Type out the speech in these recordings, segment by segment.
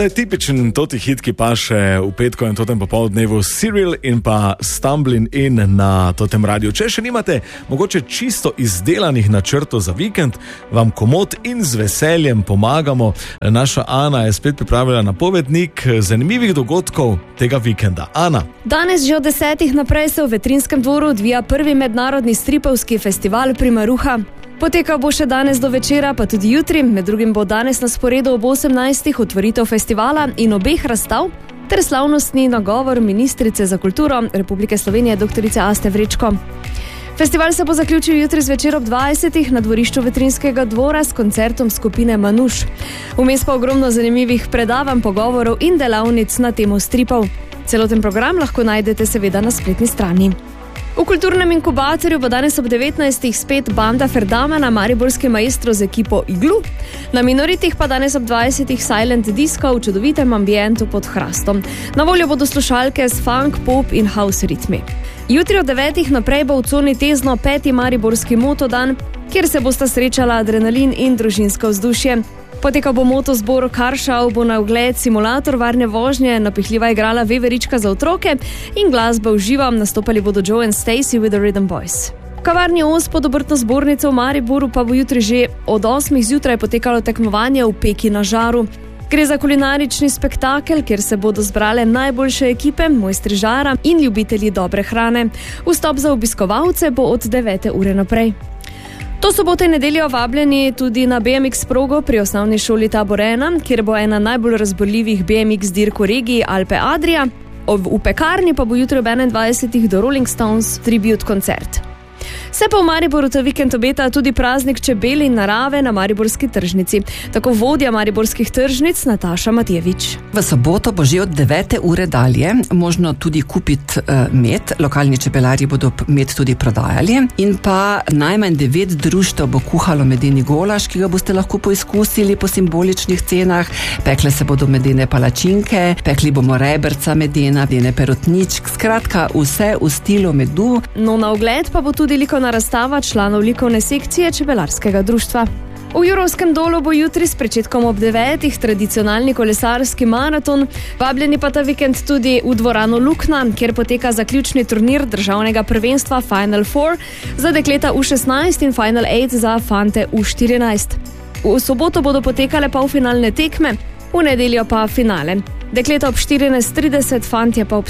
To je tipičen toti hit, ki paše v petkovem totem popoldnevu, Cyril in pa Stumbling In na totem radiju. Če še nimate mogoče čisto izdelanih načrtov za vikend, vam komot in z veseljem pomagamo. Naša Ana je spet pripravila napovednik zanimivih dogodkov tega vikenda. Ana. Danes že od 10 naprej se v Vetrinskem dvoru odvija prvi mednarodni stripovski festival Primaruha. Potekal bo še danes do večera, pa tudi jutri. Med drugim bo danes na sporedu ob 18. otvoritev festivala in obeh razstav ter slavnostni nagovor ministrice za kulturo Republike Slovenije dr. Aste Vrečko. Festival se bo zaključil jutri zvečer ob 20. na dvorišču Vetrinskega dvora s koncertom skupine Manuš. Vmes pa ogromno zanimivih predavanj, pogovorov in delavnic na temo stripov. Celoten program lahko najdete seveda na spletni strani. V kulturnem inkubatorju bo danes ob 19. spet banda Ferdamana, mariborski maestro z ekipo Iglu. Na Minoritih pa danes ob 20. Silent Disco v čudovitem ambientu pod hrastom. Na voljo bodo slušalke s funk, pop in house ritmi. Jutri od 9. naprej bo v coni Tezno 5. mariborski motodan, kjer se bosta srečala adrenalin in družinsko vzdušje. Potekal bo motozbor Karšav, bo na ogled simulator varne vožnje, napihljiva igrala veverička za otroke in glasba v živo, nastopali bodo Joe and Stacy with the Rhythm Boys. V kavarni Os pod obrtno zbornico v Mariboru pa bo jutri že od 8. zjutraj potekalo tekmovanje v peki na žaru. Gre za kulinarični spektakel, kjer se bodo zbrale najboljše ekipe, mojstri žara in ljubitelji dobre hrane. Vstop za obiskovalce bo od 9. ure naprej. To soboto in nedeljo vabljeni tudi na BMX progo pri osnovni šoli Tabor 1, kjer bo ena najbolj razborljivih BMX dirk v regiji Alpe Adria. V pekarni pa bo jutri ob 21. do Rolling Stones tribute koncert. Se pa v Mariboru ta vikend obeta tudi praznik čebel in narave na mariborski tržnici. Tako vodja mariborskih tržnic Nataša Matjevič. V soboto bo že od 9. ure dalje možno tudi kupiti med. Lokalni čebelarji bodo med tudi prodajali. In pa najmanj 9 društev bo kuhalo medeni golaž, ki ga boste lahko poizkusili po simboličnih cenah. Pekle se bodo medene palačinke, pekli bomo reberca medena, medene perutničk. Skratka, vse v stilu medu. No, na ogled pa bo tudi likovna razstava članov likovne sekcije čebelarskega društva. V Jurovskem dolu bo jutri s pričetkom ob 9. tradicionalni kolesarski maraton. Vabljeni pa ta vikend tudi v dvorano Lukna, kjer poteka zaključni turnir državnega prvenstva Final Four za dekleta U16 in Final 8 za fante U14. V soboto bodo potekale polfinalne tekme, v nedeljo pa finale. Dekleta ob 14:30, fantje pa ob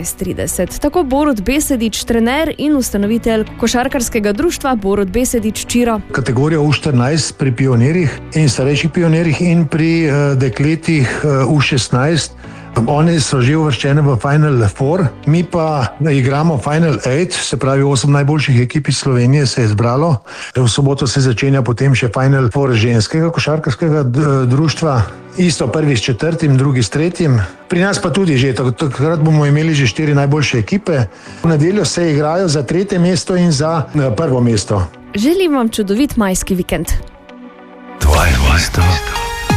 17:30. Tako Borut Besedič, trener in ustanovitelj košarkarskega društva Borut Besedič Čiro. Kategorija U14 pri pionirjih in starejših pionirjih in pri dekletih U16. Oni so že uvrščeni v Final Four, mi pa igramo Final 8, se pravi 8 najboljših ekip iz Slovenije se je zbralo. V soboto se začenja potem še Final Four ženskega košarkarskega društva, isto prvi s 4., drugi s 3. Pri nas pa tudi že, takrat bomo imeli že 4 najboljše ekipe. V nedeljo se igrajo za 3. mesto in za 1. mesto. Želim vam čudovit majski vikend. Tvoje mesto.